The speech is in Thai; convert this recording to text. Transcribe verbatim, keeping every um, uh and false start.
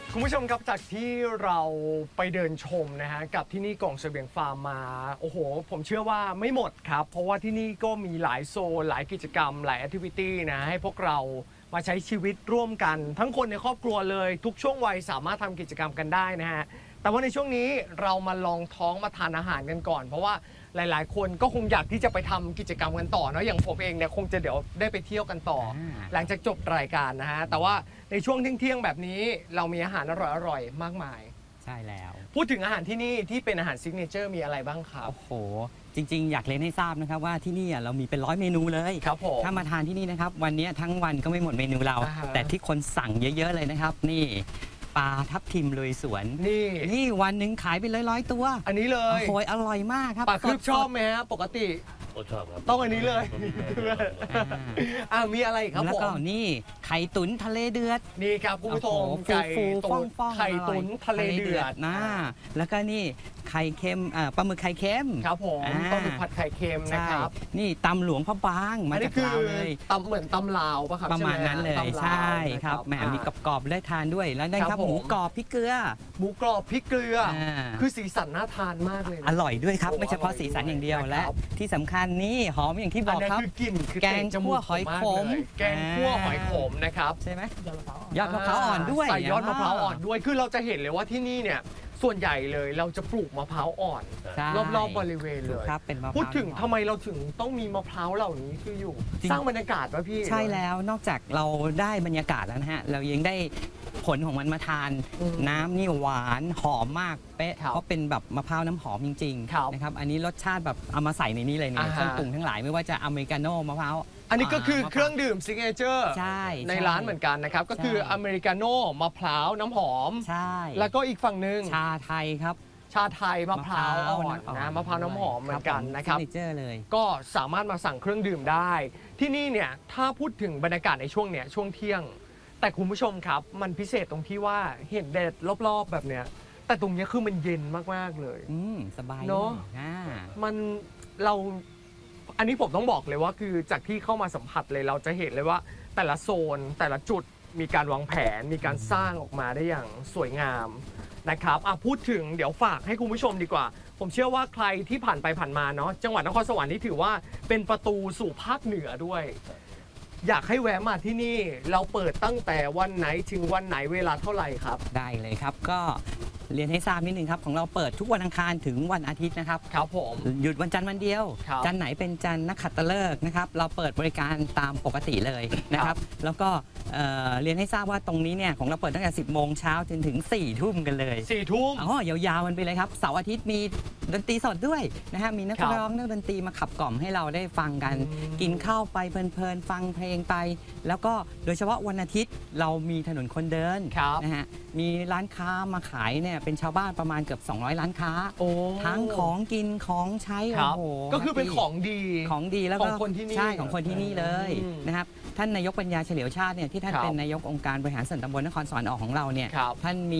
คุณผู้ชมครับจากที่เราไปเดินชมนะฮะกับที่นี่กล่องเสบียงฟาร์มมาโอ้โหผมเชื่อว่าไม่หมดครับเพราะว่าที่นี่ก็มีหลายโซนหลายกิจกรรมหลายแอคทิวิตี้นะให้พวกเรามาใช้ชีวิตร่วมกันทั้งคนในครอบครัวเลยทุกช่วงวัยสามารถทำกิจกรรมกันได้นะฮะแต่ว่าในช่วงนี้เรามาลองท้องมาทานอาหารกันก่อนเพราะว่าหลายๆ คนก็คงอยากที่จะไปทำกิจกรรมกันต่อเนาะอย่างผมเองเนี่ยคงจะเดี๋ยวได้ไปเที่ยวกันต่อหลังจากจบรายการนะฮะแต่ว่าในช่วงเที่ยงๆแบบนี้เรามีอาหารอร่อยๆมากมายใช่แล้วพูดถึงอาหารที่นี่ที่เป็นอาหารซิกเนเจอร์มีอะไรบ้างครับโอ้โหจริงๆอยากเรียนให้ทราบนะครับว่าที่นี่เรามีเป็นร้อยเมนูเลยครับผมถ้ามาทานที่นี่นะครับวันนี้ทั้งวันก็ไม่หมดเมนูเราแต่ที่คนสั่งเยอะๆเลยนะครับนี่ปลาทับทิมลุยสวนนี่นี่วันหนึ่งขายเป็นร้อยๆตัวอันนี้เลยโอ้ยอร่อยมากครับปลาคืบชอบไหมฮะปกติชอบครับต้องอันนี้เลยอ่ามีอะไรครับผมแล้วก็นี่ไข่ตุ๋นทะเลเดือดนี่ครับคุณผู้ชมไก่ตุ๋นไข่ตุ๋นทะเลเดือดนะแล้วก็นี่ไข่เค็มอ่าปลาหมึกไข่เค็มครับผมปลาหมึกผัดไข่เค็มนะครับนี่ตำหลวงพระบางมาจากลาวเลยตำเหมือนตำลาวป่ะครับประมาณนั้นเลยใช่ครับแหมมีกรอบๆได้ทานด้วยแล้วนั่นครับหมูกรอบพริกเกลือหมูกรอบพริกเกลือคือสีสันน่าทานมากเลยอร่อยด้วยครับไม่เฉพาะสีสันอย่างเดียวและที่สำคัญนี่หอมอย่างที่บอกครับแกงคั่วหอยขมแกงคั่วหอยขมนะครับใช่ไหมยอดมะพร้าวอ่อนด้วยใส่ยอดมะพร้าวอ่อนด้วยคือเราจะเห็นเลยว่าที่นี่เนี่ยส่วนใหญ่เลยเราจะปลูกมะพร้าวอ่อนรอบๆบริเวณเลยพูดถึงทำไมเราถึงต้องมีมะพร้าวเหล่านี้คืออยู่สร้างบรรยากาศป่ะพี่ใช่แล้วนอกจากเราได้บรรยากาศแล้วนะฮะเรายังได้ผลของมันมาทานน้ำนี่หวานหอมมากเป๊ะเพราะเป็นแบบมะพร้าวน้ำหอมจริงๆนะครับอันนี้รสชาติแบบเอามาใส่ในนี้เลยเนี่ยเครื่องปรุงทั้งหลายไม่ว่าจะอเมริกาโน่มะพร้าวอันนี้ก็คือเครื่องดื่มซิกเนเจอร์ในร้านเหมือนกันนะครับก็คืออเมริกาโน่มะพร้าวน้ำหอมใช่แล้วก็อีกฝั่งหนึ่งชาไทยครับชาไทยมะพร้าวอ่อนนะมะพร้าวน้ำหอมเหมือนกันนะครับซิกเนเจอร์เลยก็สามารถมาสั่งเครื่องดื่มได้ที่นี่เนี่ยถ้าพูดถึงบรรยากาศในช่วงเนี้ยช่วงเที่ยงแต่คุณผู้ชมครับมันพิเศษตรงที่ว่าเห็นแดดรอบๆแบบเนี้ยแต่ตรงนี้คือมันเย็นมากๆเลยอืมสบายเนาะมันเราอันนี้ผมต้องบอกเลยว่าคือจากที่เข้ามาสัมผัสเลยเราจะเห็นเลยว่าแต่ละโซนแต่ละจุดมีการวางแผนมีการสร้างออกมาได้อย่างสวยงามนะครับอ่ะพูดถึงเดี๋ยวฝากให้คุณผู้ชมดีกว่าผมเชื่อว่าใครที่ผ่านไปผ่านมาเนาะจังหวัดนครสวรรค์นี่ถือว่าเป็นประตูสู่ภาคเหนือด้วยอยากให้แวะมาที่นี่เราเปิดตั้งแต่วันไหนถึงวันไหนเวลาเท่าไหร่ครับได้เลยครับก็เรียนให้ทราบนิดนึงครับของเราเปิดทุกวันอังคารถึงวันอาทิตย์นะครับครับผมหยุดวันจันทร์วันเดียวจันทร์ไหนเป็นจันทร์นักขัตฤกษ์นะครับเราเปิดบริการตามปกติเลยนะครับแล้วก็เรียนให้ทราบว่าตรงนี้เนี่ยของเราเปิดตั้งแต่สิบโมงเช้าจนถึงสี่ทุ่มกันเลยสี่ทุ่มอ๋อยาวๆมันไปเลยครับเสาร์อาทิตย์มีดนตรีสดด้วยนะฮะมีนักร้องนักดนตรีมาขับกล่อมให้เราได้ฟังกันกินข้าวไปเพลินๆฟังเพลงไปแล้วก็โดยเฉพาะวันอาทิตย์เรามีถนนคนเดินนะฮะมีร้านค้ามาขายเนี่ยเป็นชาวบ้านประมาณเกือบสองร้อยร้านค้าทั้งของกินของใช้โอ้โหก็คือเป็นของดีของดีแล้วก็ของคนที่นี่ใช่ของคนที่นี่เลยนะครับท่านนายกปัญญาเฉลียวชาติเนี่ยที่ท่านเป็นนายกองค์การบริหารส่วนตำบลนครสวรรค์ออกของเราเนี่ยท่านมี